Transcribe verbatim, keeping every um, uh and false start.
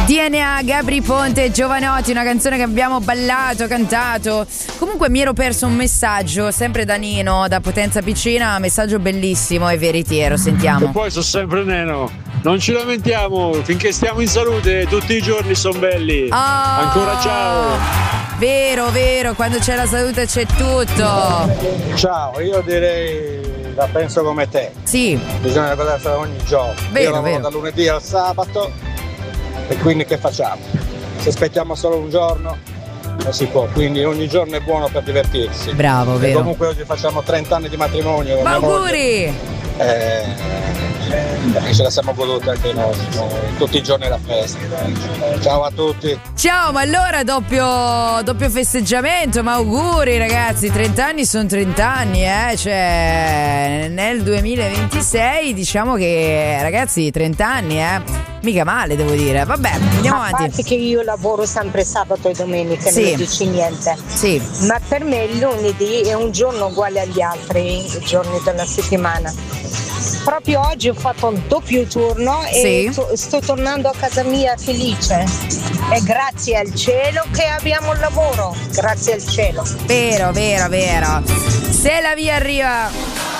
D N A, Gabri Ponte, Giovanotti, una canzone che abbiamo ballato, cantato. Comunque mi ero perso un messaggio, sempre da Nino, da Potenza Piccina, messaggio bellissimo e veritiero, sentiamo. E poi sono sempre Neno, non ci lamentiamo, finché stiamo in salute, tutti i giorni sono belli. Oh, ancora ciao. Vero, vero, quando c'è la salute c'è tutto. Ciao, io direi, la penso come te. Sì. Bisogna godersela ogni giorno. Vero, io lavoro vero. dal lunedì al sabato. E quindi che facciamo? Se aspettiamo solo un giorno non si può, quindi ogni giorno è buono per divertirsi. Bravo, e vero. Comunque oggi facciamo trenta anni di matrimonio con Ma mia moglie. auguri! Eh, perché ce la siamo goduta anche noi, eh, tutti i giorni la festa. Ciao a tutti. Ciao, ma allora doppio, doppio festeggiamento, ma auguri ragazzi, trenta anni sono trenta anni, eh, cioè nel duemilaventisei diciamo che ragazzi trenta anni, eh, mica male devo dire, vabbè, andiamo A avanti. parte che io lavoro sempre sabato e domenica, Sì. non dici niente. Sì. Ma per me il lunedì è un giorno uguale agli altri giorni della settimana. Proprio oggi ho fatto un doppio turno e Sì. to- sto tornando a casa mia felice. E grazie al cielo che abbiamo il lavoro. Grazie al cielo. Vero, vero, vero. Se la via arriva